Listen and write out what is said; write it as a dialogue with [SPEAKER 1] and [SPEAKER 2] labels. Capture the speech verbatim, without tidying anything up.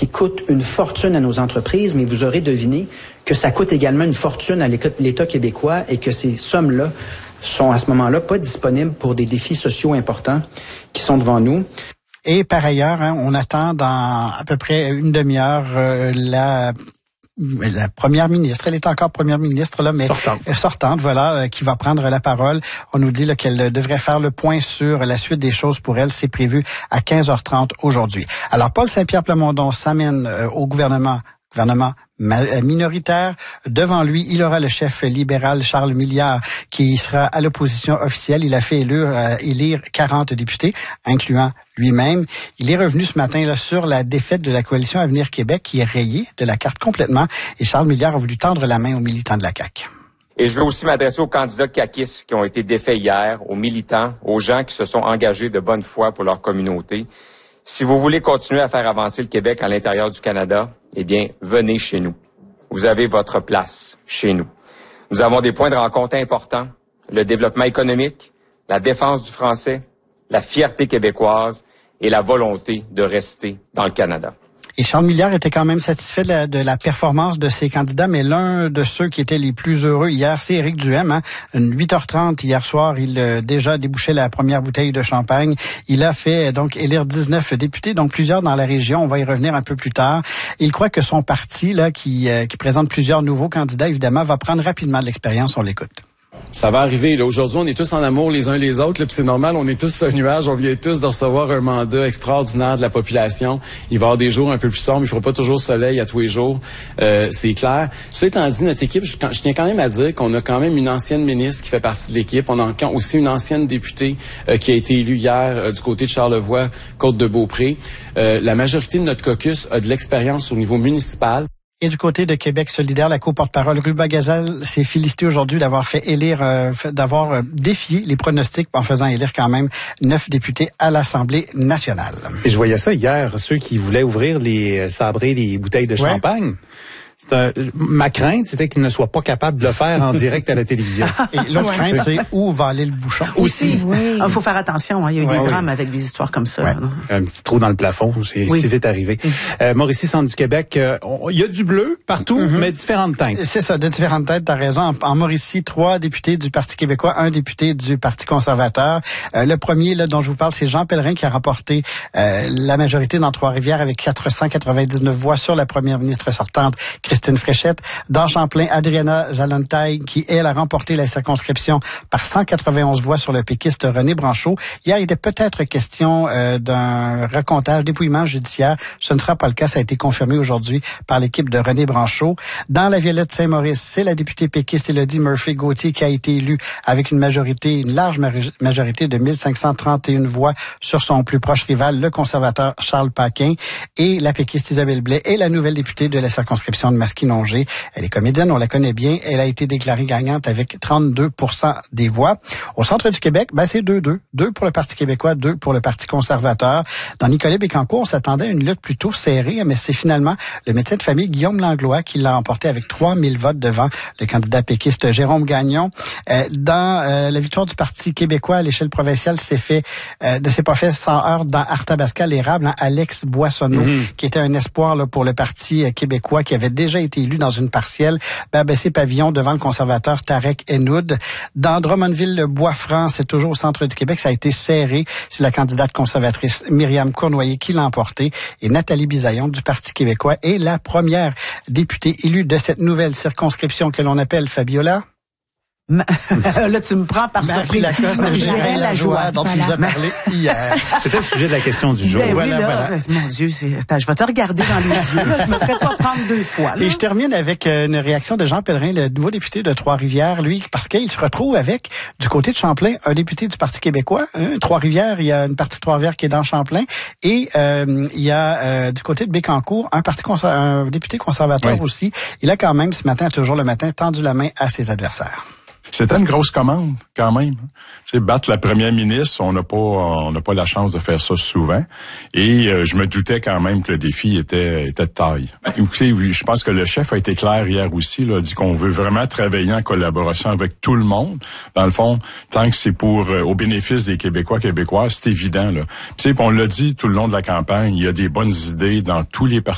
[SPEAKER 1] coûte une fortune à nos entreprises, mais vous aurez deviné que ça coûte également une fortune à l'État québécois et que ces sommes-là sont à ce moment-là pas disponibles pour des défis sociaux importants qui sont devant nous.
[SPEAKER 2] Et par ailleurs, hein, on attend dans à peu près une demi-heure euh, la la première ministre, elle est encore première ministre là, mais
[SPEAKER 3] sortante,
[SPEAKER 2] sortante voilà, euh, qui va prendre la parole. On nous dit là, qu'elle devrait faire le point sur la suite des choses pour elle. C'est prévu à quinze heures trente aujourd'hui. Alors, Paul Saint-Pierre Plamondon s'amène euh, au gouvernement, gouvernement minoritaire. Devant lui, il aura le chef libéral Charles Milliard qui sera à l'opposition officielle. Il a fait élire, euh, élire quarante députés, incluant lui-même. Il est revenu ce matin là sur la défaite de la coalition Avenir Québec qui est rayée de la carte complètement. Et Charles Milliard a voulu tendre la main aux militants de la C A Q.
[SPEAKER 4] Et je veux aussi m'adresser aux candidats caquistes qui ont été défaits hier, aux militants, aux gens qui se sont engagés de bonne foi pour leur communauté. Si vous voulez continuer à faire avancer le Québec à l'intérieur du Canada, eh bien, venez chez nous. Vous avez votre place chez nous. Nous avons des points de rencontre importants, le développement économique, la défense du français, la fierté québécoise et la volonté de rester dans le Canada.
[SPEAKER 2] Et Charles Milliard était quand même satisfait de la, de la performance de ses candidats, mais l'un de ceux qui étaient les plus heureux hier, c'est Éric Duhem. Hein. huit heures trente hier soir, il a déjà débouché la première bouteille de champagne. Il a fait donc élire dix-neuf députés, donc plusieurs dans la région. On va y revenir un peu plus tard. Il croit que son parti, là, qui, euh, qui présente plusieurs nouveaux candidats, évidemment, va prendre rapidement de l'expérience. On l'écoute.
[SPEAKER 5] Ça va arriver. Là. Aujourd'hui, on est tous en amour les uns les autres. Là, puis c'est normal, on est tous sur un nuage. On vient tous de recevoir un mandat extraordinaire de la population. Il va y avoir des jours un peu plus sombres. Il ne fera pas toujours soleil à tous les jours. Euh, c'est clair. Cela étant dit, notre équipe, je, je tiens quand même à dire qu'on a quand même une ancienne ministre qui fait partie de l'équipe. On a aussi une ancienne députée euh, qui a été élue hier euh, du côté de Charlevoix, Côte-de-Beaupré. Euh, la majorité de notre caucus a de l'expérience au niveau municipal.
[SPEAKER 2] Et du côté de Québec solidaire, la co-porte-parole Ruba Gazal s'est félicitée aujourd'hui d'avoir fait élire, euh, d'avoir euh, défié les pronostics en faisant élire quand même neuf députés à l'Assemblée nationale.
[SPEAKER 3] Et je voyais ça hier, ceux qui voulaient ouvrir les sabrer les bouteilles de
[SPEAKER 2] ouais.
[SPEAKER 3] champagne. C'est un, ma crainte, c'était qu'il ne soit pas capable de le faire en direct à la télévision.
[SPEAKER 2] Et l'autre ouais. crainte, c'est où va aller le bouchon.
[SPEAKER 6] Aussi. Il oui. faut faire attention. Hein. Il y a eu ouais, des drames oui. avec des histoires comme ça.
[SPEAKER 3] Ouais. Un petit trou dans le plafond, c'est oui. si vite arrivé. Mm. Euh, Mauricie, Centre du Québec, euh, il y a du bleu partout, mm-hmm. mais différentes teintes.
[SPEAKER 2] C'est ça, de différentes teintes, t'as raison. En, en Mauricie, trois députés du Parti québécois, un député du Parti conservateur. Euh, le premier, là, dont je vous parle, c'est Jean Pellerin qui a remporté euh, la majorité dans Trois-Rivières avec quatre cent quatre-vingt-dix-neuf voix sur la première ministre sortante, Christine Fréchette. Dans Champlain, Adriana Zalantay, qui, elle, a remporté la circonscription par cent quatre-vingt-onze voix sur le péquiste René Branchot. Hier, il était peut-être question euh, d'un recomptage, dépouillement judiciaire. Ce ne sera pas le cas. Ça a été confirmé aujourd'hui par l'équipe de René Branchot. Dans la Violette-Saint-Maurice, c'est la députée péquiste Élodie Murphy-Gauthier qui a été élue avec une majorité, une large majorité de mille cinq cent trente et une voix sur son plus proche rival, le conservateur Charles Paquin. Et la péquiste Isabelle Blais est la nouvelle députée de la circonscription de Masquinongé. Elle est comédienne, on la connaît bien. Elle a été déclarée gagnante avec trente-deux pour cent des voix. Au centre du Québec, ben c'est deux deux. Deux pour le Parti québécois, deux pour le Parti conservateur. Dans Nicolet-Bécancour, on s'attendait à une lutte plutôt serrée, mais c'est finalement le médecin de famille Guillaume Langlois qui l'a emporté avec trois mille votes devant le candidat péquiste Jérôme Gagnon. Euh, dans euh, la victoire du Parti québécois à l'échelle provinciale, c'est fait, euh, ne s'est pas fait sans heurts dans Arthabasca, l'érable, hein, Alex Boissonneau, mm-hmm. qui était un espoir là, pour le Parti euh, québécois, qui avait déjà été élu dans une partielle, ben, baissé pavillon devant le conservateur Tarek Enoud. Dans Drummondville-le-Bois-Franc, c'est toujours au centre du Québec, ça a été serré. C'est la candidate conservatrice Myriam Cournoyer qui l'a emporté et Nathalie Bisaillon du Parti québécois est la première députée élue de cette nouvelle circonscription que l'on appelle Fabiola.
[SPEAKER 6] Là, tu me prends par surprise.
[SPEAKER 2] Marie-Jérôme Lajoie, dont tu nous as parlé hier.
[SPEAKER 3] C'était le sujet de la question du jour.
[SPEAKER 6] Ben
[SPEAKER 3] voilà,
[SPEAKER 6] oui, là,
[SPEAKER 3] voilà.
[SPEAKER 6] Mon Dieu, c'est... Attends, je vais te regarder dans les yeux. Là. Je me ferai pas prendre deux fois. Là.
[SPEAKER 2] Et je termine avec une réaction de Jean Pellerin, le nouveau député de Trois-Rivières, lui, parce qu'il se retrouve avec, du côté de Champlain, un député du Parti québécois. Hein, Trois-Rivières, il y a une partie de Trois-Rivières qui est dans Champlain. Et euh, il y a, euh, du côté de Bécancour, un, parti conser- un député conservateur oui. aussi. Il a quand même, ce matin, toujours le matin, tendu la main à ses adversaires.
[SPEAKER 7] C'était une grosse commande, quand même. Tu sais, battre la première ministre, on n'a pas, on n'a pas la chance de faire ça souvent. Et euh, je me doutais quand même que le défi était, était de taille. Écoutez, oui, je pense que le chef a été clair hier aussi, là, a dit qu'on veut vraiment travailler en collaboration avec tout le monde. Dans le fond, tant que c'est pour, euh, au bénéfice des Québécois, Québécoises, c'est évident, là. Tu sais, on l'a dit tout le long de la campagne, il y a des bonnes idées dans tous les partis.